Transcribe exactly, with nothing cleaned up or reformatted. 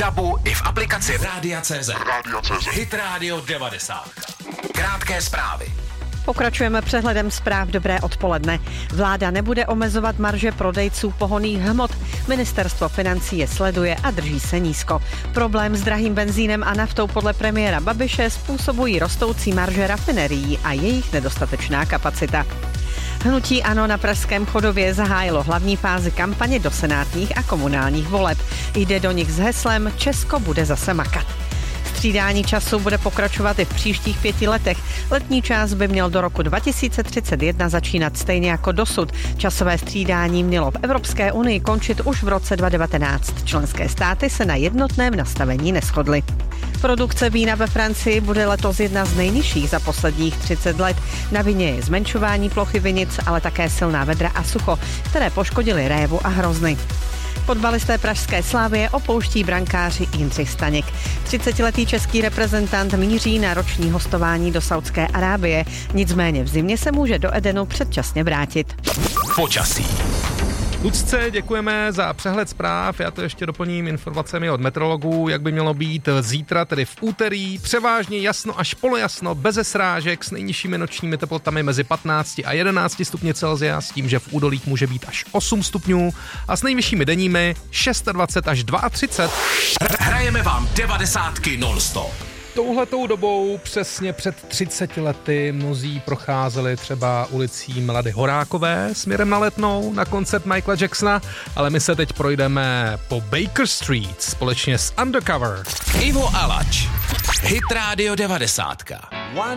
webu i v aplikaci Rádia tečka cé zet. Hit Radio devadesát. Krátké zprávy. Pokračujeme přehledem zpráv. Dobré odpoledne. Vláda nebude omezovat marže prodejců pohonných hmot. Ministerstvo financí je sleduje a drží se nízko. Problém s drahým benzínem a naftou podle premiéra Babiše způsobují rostoucí marže rafinerií a jejich nedostatečná kapacita. Hnutí ANO na pražském Chodově zahájilo hlavní fázi kampaně do senátních a komunálních voleb. Jde do nich s heslem Česko bude zase makat. Střídání času bude pokračovat i v příštích pěti letech. Letní čas by měl do roku dva tisíce třicet jedna začínat stejně jako dosud. Časové střídání mělo v Evropské unii končit už v roce dva tisíce devatenáct. Členské státy se na jednotném nastavení neshodly. Produkce vína ve Francii bude letos jedna z nejnižších za posledních třicet let. Na vině je zmenšování plochy vinic, ale také silná vedra a sucho, které poškodily révu a hrozny. Fotbalisté pražské Slavie opouští brankáři Jindřich Staněk. třicetiletý český reprezentant míří na roční hostování do Saudské Arábie. Nicméně v zimě se může do Edenu předčasně vrátit. Počasí. Lucce, děkujeme za přehled zpráv. Já to ještě doplním informacemi od meteorologů, jak by mělo být zítra, tedy v úterý. Převážně jasno až polojasno, bez srážek, s nejnižšími nočními teplotami mezi patnáct a jedenáct stupně Celsia, s tím, že v údolích může být až osm stupňů a s nejvyššími denními dvacet šest až třicet dva. Hrajeme vám devadesátky non-stop. Touhletou dobou přesně před třiceti lety mnozí procházeli třeba ulicí Milady Horákové směrem na Letnou na koncert Michaela Jacksona, ale my se teď projdeme po Baker Street společně s Undercover. Ivo Alač. Hit Radio devadesátka.